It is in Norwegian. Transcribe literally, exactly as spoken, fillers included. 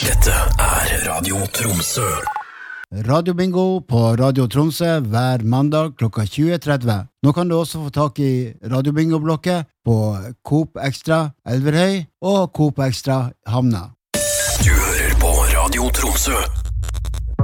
Dette er Radio Tromsø. Radio Bingo på Radio Tromsø hver mandag klokka tjue tretti. Nå kan du også få tak i Radio Bingo-blokket på Coop Extra Elverhøy og Coop Extra Hamna. Du hører på Radio Tromsø.